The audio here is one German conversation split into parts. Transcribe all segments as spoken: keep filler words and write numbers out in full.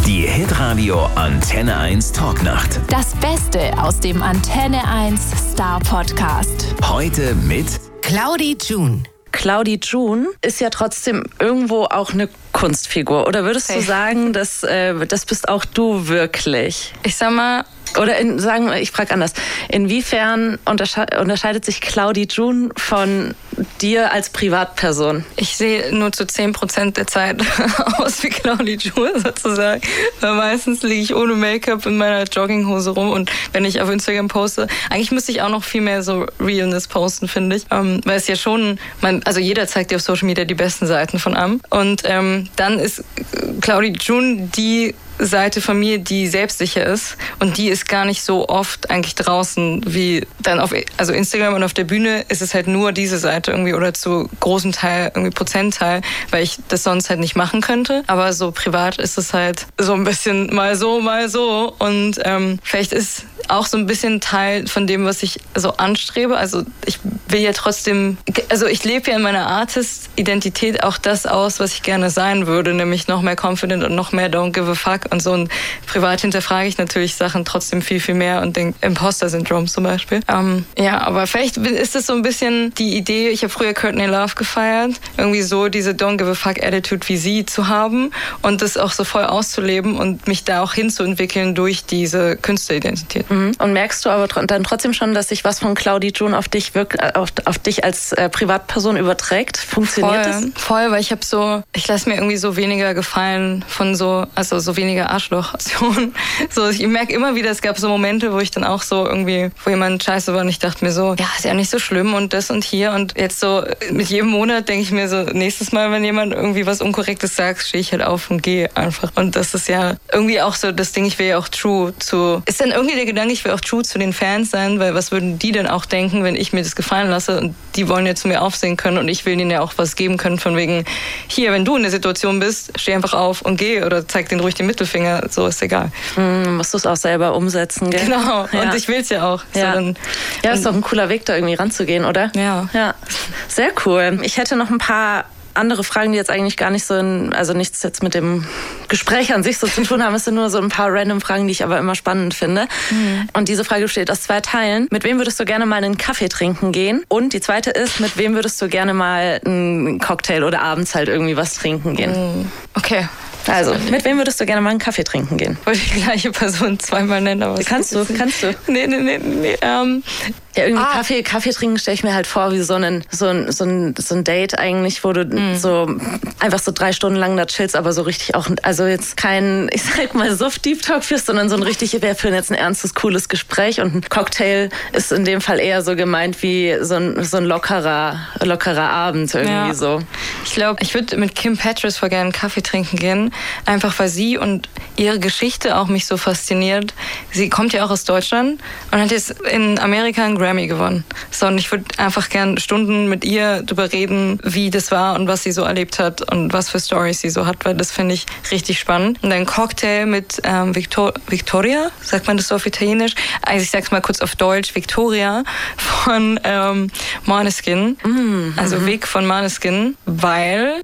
Die Hitradio Antenne eins Talknacht. Das Beste aus dem Antenne eins Star Podcast. Heute mit Claudi June. Claudi June ist ja trotzdem irgendwo auch eine Kunstfigur. Oder würdest hey. du sagen, dass, äh, das bist auch du wirklich? Ich sag mal... Oder in, sagen, ich frage anders. Inwiefern untersche- unterscheidet sich Claudi June von dir als Privatperson? Ich sehe nur zu zehn Prozent der Zeit aus wie Claudi June sozusagen. Weil meistens liege ich ohne Make-up in meiner Jogginghose rum und wenn ich auf Instagram poste, eigentlich müsste ich auch noch viel mehr so Realness posten, finde ich. Ähm, weil es ja schon, man, also jeder zeigt dir auf Social Media die besten Seiten von einem. Und ähm, dann ist Claudi June die Seite von mir, die selbstsicher ist und die ist gar nicht so oft eigentlich draußen wie dann auf also Instagram und auf der Bühne ist es halt nur diese Seite irgendwie oder zu großem Teil irgendwie Prozentteil, weil ich das sonst halt nicht machen könnte, aber so privat ist es halt so ein bisschen mal so, mal so und ähm, vielleicht ist auch so ein bisschen Teil von dem, was ich so anstrebe, also ich will ja trotzdem, also ich lebe ja in meiner Artist-Identität auch das aus, was ich gerne sein würde, nämlich noch mehr confident und noch mehr don't give a fuck und so. Und privat hinterfrage ich natürlich Sachen trotzdem viel, viel mehr und denke Imposter-Syndrom zum Beispiel. Ähm, ja, aber vielleicht ist es so ein bisschen die Idee, ich habe früher Courtney Love gefeiert, irgendwie so diese Don't give a fuck Attitude wie sie zu haben und das auch so voll auszuleben und mich da auch hinzuentwickeln durch diese Künstleridentität. Mhm. Und merkst du aber dann trotzdem schon, dass sich was von Claudi June auf dich wirkt, auf, auf dich als äh, Privatperson überträgt? Funktioniert voll, das? Voll, weil ich habe so, ich lasse mir irgendwie so weniger gefallen von so, also so weniger Arschloch-Aktionen. So, ich merke immer wieder, es gab so Momente, wo ich dann auch so irgendwie, wo jemand scheiße war und ich dachte mir so, ja, ist ja nicht so schlimm und das und hier und jetzt so mit jedem Monat denke ich mir so, nächstes Mal, wenn jemand irgendwie was Unkorrektes sagt, stehe ich halt auf und gehe einfach. Und das ist ja irgendwie auch so das Ding, ich will ja auch true zu, ist dann irgendwie der Gedanke, ich will auch true zu den Fans sein, weil was würden die denn auch denken, wenn ich mir das gefallen lasse und die wollen ja zu mir aufsehen können und ich will ihnen ja auch was geben können von wegen, hier, wenn du in der Situation bist, steh einfach auf und geh oder zeig denen ruhig den Mittelfinger, so ist egal. Hm, musst du es auch selber umsetzen, gell? Genau, ja. Und ich will es ja auch. Ja, so dann, ja, ist doch ein cooler Weg, da irgendwie ranzugehen, oder? Ja. Ja, sehr cool. Ich hätte noch ein paar andere Fragen, die jetzt eigentlich gar nicht so, in, also nichts jetzt mit dem Gespräch an sich so zu tun haben. Es sind nur so ein paar random Fragen, die ich aber immer spannend finde. Mhm. Und diese Frage besteht aus zwei Teilen. Mit wem würdest du gerne mal einen Kaffee trinken gehen? Und die zweite ist, mit wem würdest du gerne mal einen Cocktail oder abends halt irgendwie was trinken gehen? Mhm. Okay. Also, mit wem würdest du gerne mal einen Kaffee trinken gehen? Wollte ich die gleiche Person zweimal nennen, aber... Kannst du, kannst du. Nee, nee, nee, nee. Ähm, ja, irgendwie ah. Kaffee, Kaffee trinken stelle ich mir halt vor wie so ein, so ein, so ein, so ein Date eigentlich, wo du mm. so einfach so drei Stunden lang da chillst, aber so richtig auch, also jetzt kein, ich sag mal, Suff-Deep Talk führst, sondern so ein richtig, wir führen jetzt ein ernstes, cooles Gespräch und ein Cocktail ist in dem Fall eher so gemeint wie so ein, so ein lockerer, lockerer Abend irgendwie ja. so. Ich glaube, ich würde mit Kim Petras voll gerne einen Kaffee trinken gehen, einfach weil sie und ihre Geschichte auch mich so fasziniert. Sie kommt ja auch aus Deutschland und hat jetzt in Amerika einen Grammy gewonnen. So, und ich würde einfach gerne Stunden mit ihr darüber reden, wie das war und was sie so erlebt hat und was für Storys sie so hat, weil das finde ich richtig spannend. Und ein Cocktail mit ähm, Victor- Victoria, sagt man das so auf Italienisch? Also ich sag's mal kurz auf Deutsch, Victoria von ähm, Måneskin. Mm, also mm-hmm. Vic von Måneskin, weil...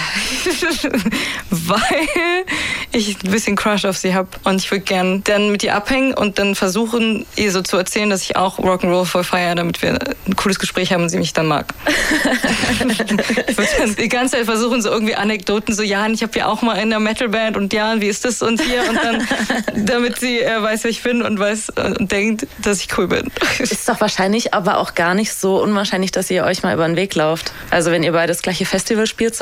weil ich ein bisschen Crush auf sie habe und ich würde gern dann mit ihr abhängen und dann versuchen, ihr so zu erzählen, dass ich auch Rock'n'Roll voll feiere, damit wir ein cooles Gespräch haben und sie mich dann mag. Ich würde dann die ganze Zeit versuchen, so irgendwie Anekdoten, so ja, ich habe ja auch mal in einer Metalband und ja, wie ist das und hier und dann, damit sie äh, weiß, wer ich bin und weiß äh, und denkt, dass ich cool bin. Ist doch wahrscheinlich aber auch gar nicht so unwahrscheinlich, dass ihr euch mal über den Weg lauft. Also wenn ihr beide das gleiche Festival spielt